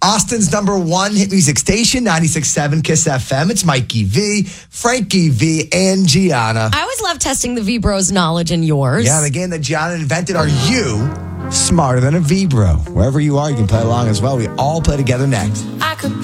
Austin's number one hit music station, 96.7 Kiss FM. It's Mikey V, Frankie V, and Gianna. I always love testing the V-Bros knowledge and yours. Yeah, the game that Gianna invented. Are you smarter than a V-Bro? Wherever you are, you can play along as well. We all play together next.